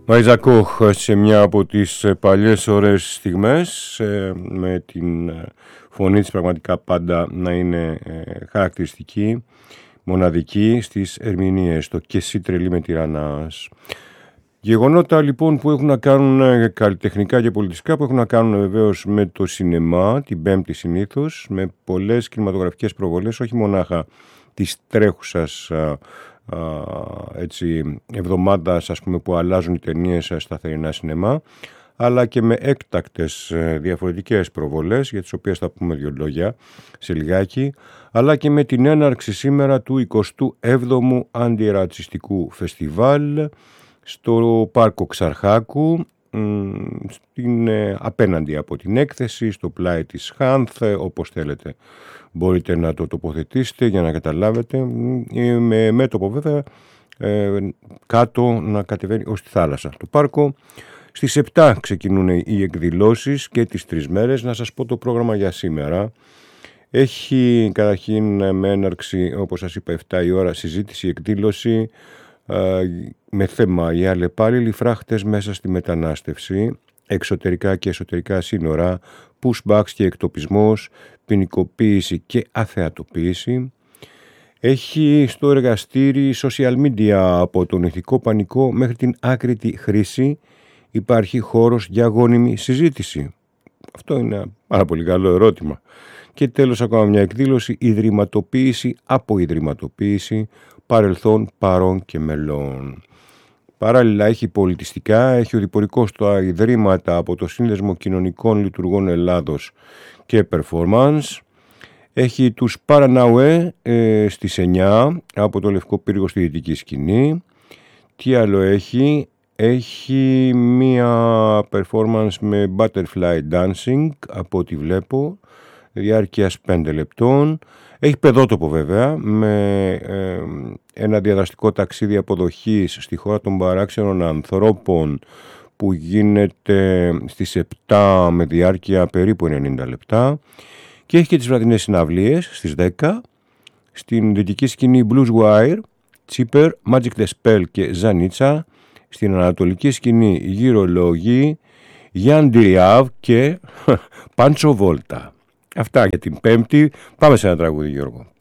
Μαρίζα Κοχ σε μια από τις παλιές ωραίες στιγμές, με την φωνή της πραγματικά πάντα να είναι χαρακτηριστική, μοναδική στις ερμηνείες, το «Και εσύ τρελή με τυραννάς». Γεγονότα λοιπόν που έχουν να κάνουν καλλιτεχνικά και πολιτιστικά, που έχουν να κάνουν βεβαίως με το σινεμά, την Πέμπτη συνήθως, με πολλές κινηματογραφικές προβολές, όχι μονάχα της τρέχουσας εβδομάδας, ας πούμε, που αλλάζουν οι ταινίες στα θερινά σινεμά, αλλά και με έκτακτες διαφορετικές προβολές, για τις οποίες θα πούμε δύο λόγια σε λιγάκι, αλλά και με την έναρξη σήμερα του 27ου Αντιρατσιστικού Φεστιβάλ στο Πάρκο Ξαρχάκου, απέναντι από την έκθεση, στο πλάι της Χάνθ, όπως θέλετε μπορείτε να το τοποθετήσετε για να καταλάβετε, με μέτωπο βέβαια κάτω να κατεβαίνει ως τη θάλασσα. Το πάρκο στις 7 ξεκινούν οι εκδηλώσεις και τις 3 μέρες. Να σας πω το πρόγραμμα για σήμερα. Έχει καταρχήν με έναρξη, όπως σας είπα, 7 η ώρα συζήτηση, εκδήλωση με θέμα οι αλλεπάλληλοι φράχτες μέσα στη μετανάστευση, εξωτερικά και εσωτερικά σύνορα, pushbacks και εκτοπισμός, ποινικοποίηση και αθεατοποίηση. Έχει στο εργαστήρι social media, από τον ηθικό πανικό μέχρι την άκρητη χρήση. Υπάρχει χώρος για γόνιμη συζήτηση. Αυτό είναι ένα πάρα πολύ καλό ερώτημα. Και τέλος ακόμα μια εκδήλωση, ιδρυματοποίηση από ιδρυματοποίηση, παρελθόν, παρόν και μελών. Παράλληλα έχει πολιτιστικά, έχει οδηπορικό στα ιδρύματα από το Σύνδεσμο Κοινωνικών Λειτουργών Ελλάδος και Performance. Έχει τους Παραναουέ στις 9 από το Λευκό Πύργο στη Δυτική Σκηνή. Τι άλλο έχει? Έχει μία performance με butterfly dancing από ό,τι βλέπω, διάρκειας 5 λεπτών. Έχει παιδότοπο βέβαια, με ένα διαδραστικό ταξίδι αποδοχής στη χώρα των παράξενων ανθρώπων που γίνεται στις 7 με διάρκεια περίπου 90 λεπτά. Και έχει και τις βραδινές συναυλίες στις 10, στην Δυτική Σκηνή Blues Wire, Τσίπερ, Magic the Spell και Ζανίτσα, στην Ανατολική Σκηνή Γυρολόγοι, Γιάν Ντιριάβ και Πάντσο Βόλτα. Αυτά για την Πέμπτη. Πάμε σε ένα τραγούδι, Γιώργο.